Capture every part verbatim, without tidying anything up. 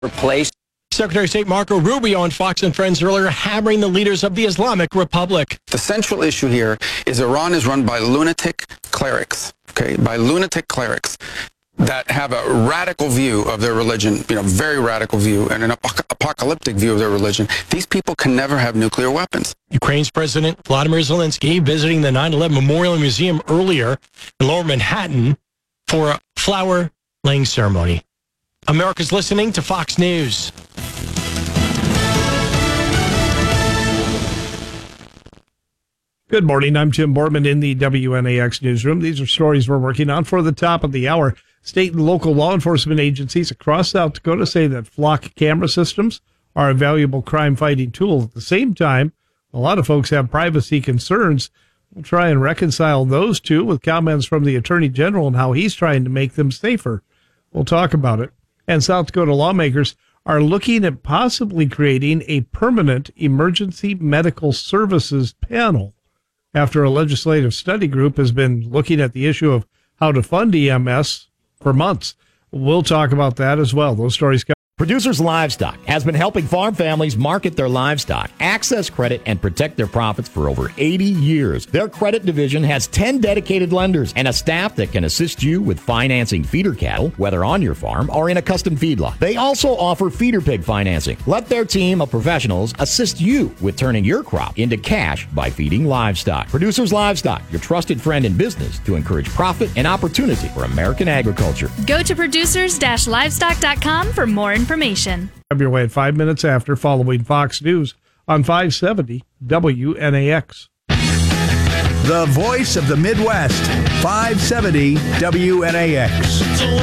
replaced. Secretary of State Marco Rubio on Fox and Friends earlier hammering the leaders of the Islamic Republic. The central issue here is Iran is run by lunatic clerics, okay, by lunatic clerics that have a radical view of their religion, you know, very radical view, and an ap- apocalyptic view of their religion. These people can never have nuclear weapons. Ukraine's President Vladimir Zelensky visiting the nine eleven Memorial Museum earlier in Lower Manhattan for a flower-laying ceremony. America's listening to Fox News. Good morning. I'm Jim Borman in the W N A X newsroom. These are stories we're working on for the top of the hour. State and local law enforcement agencies across South Dakota say that flock camera systems are a valuable crime-fighting tool. At the same time, a lot of folks have privacy concerns. We'll try and reconcile those two with comments from the Attorney General and how he's trying to make them safer. We'll talk about it. And South Dakota lawmakers are looking at possibly creating a permanent emergency medical services panel after a legislative study group has been looking at the issue of how to fund E M S for months. We'll talk about that as well. Those stories come. Producers Livestock has been helping farm families market their livestock, access credit, and protect their profits for over eighty years. Their credit division has ten dedicated lenders and a staff that can assist you with financing feeder cattle, whether on your farm or in a custom feedlot. They also offer feeder pig financing. Let their team of professionals assist you with turning your crop into cash by feeding livestock. Producers Livestock, your trusted friend in business to encourage profit and opportunity for American agriculture. Go to producers dash livestock dot com for more information. Information. Have your way at five minutes after following Fox News on five seventy W N A X. The voice of the Midwest, five seventy W N A X.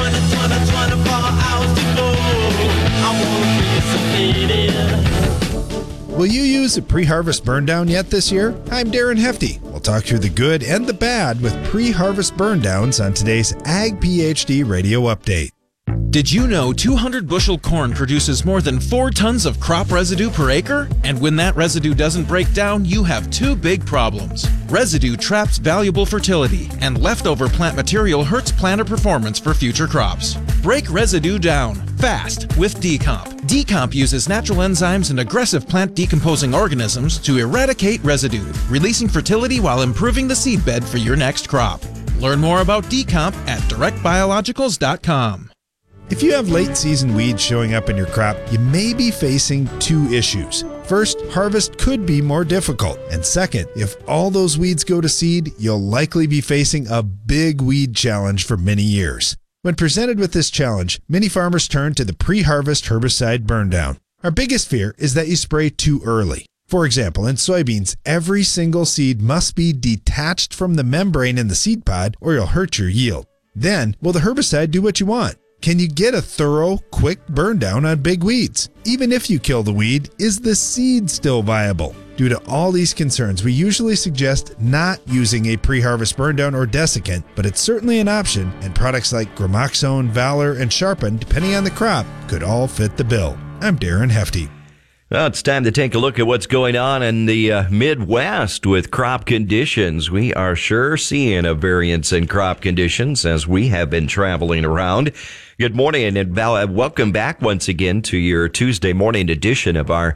Will you use a pre-harvest burn down yet this year? I'm Darren Hefty. We'll talk through the good and the bad with pre-harvest burn downs on today's Ag PhD Radio Update. Did you know two hundred bushel corn produces more than four tons of crop residue per acre? And when that residue doesn't break down, you have two big problems. Residue traps valuable fertility, and leftover plant material hurts planter performance for future crops. Break residue down fast with Decomp. Decomp uses natural enzymes and aggressive plant decomposing organisms to eradicate residue, releasing fertility while improving the seed bed for your next crop. Learn more about Decomp at direct biologicals dot com. If you have late season weeds showing up in your crop, you may be facing two issues. First, harvest could be more difficult. And second, if all those weeds go to seed, you'll likely be facing a big weed challenge for many years. When presented with this challenge, many farmers turn to the pre-harvest herbicide burn down. Our biggest fear is that you spray too early. For example, in soybeans, every single seed must be detached from the membrane in the seed pod or you'll hurt your yield. Then, will the herbicide do what you want? Can you get a thorough, quick burn down on big weeds? Even if you kill the weed, is the seed still viable? Due to all these concerns, we usually suggest not using a pre-harvest burn down or desiccant, but it's certainly an option, and products like Gramoxone, Valor, and Sharpen, depending on the crop, could all fit the bill. I'm Darren Hefty. Well, it's time to take a look at what's going on in the uh, Midwest with crop conditions. We are sure seeing a variance in crop conditions as we have been traveling around. Good morning and welcome back once again to your Tuesday morning edition of our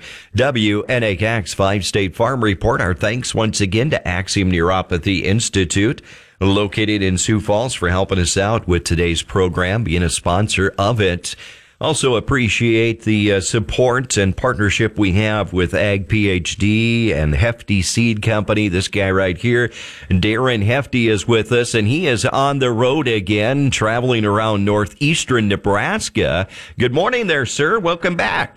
W N A X five-State Farm Report. Our thanks once again to Axiom Neuropathy Institute, located in Sioux Falls, for helping us out with today's program, being a sponsor of it. Also appreciate the uh, support and partnership we have with Ag PhD and Hefty Seed Company. This guy right here, Darren Hefty, is with us, and he is on the road again, traveling around northeastern Nebraska. Good morning there, sir. Welcome back.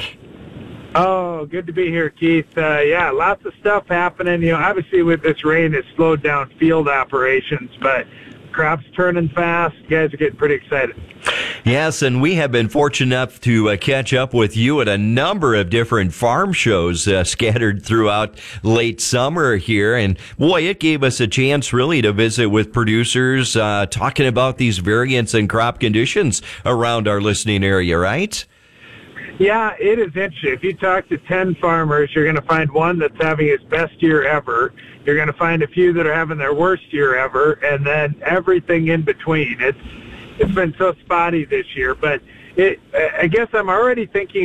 Oh, good to be here, Keith. Uh, yeah, lots of stuff happening. You know, obviously with this rain, it's slowed down field operations, but crops turning fast. You guys are getting pretty excited. Yes, and we have been fortunate enough to uh, catch up with you at a number of different farm shows uh, scattered throughout late summer here. And boy, it gave us a chance really to visit with producers uh, talking about these variants in crop conditions around our listening area, right? Yeah, it is interesting. If you talk to ten farmers, you're going to find one that's having his best year ever. You're going to find a few that are having their worst year ever, and then everything in between. It's It's been so spotty this year, but it, I guess I'm already thinking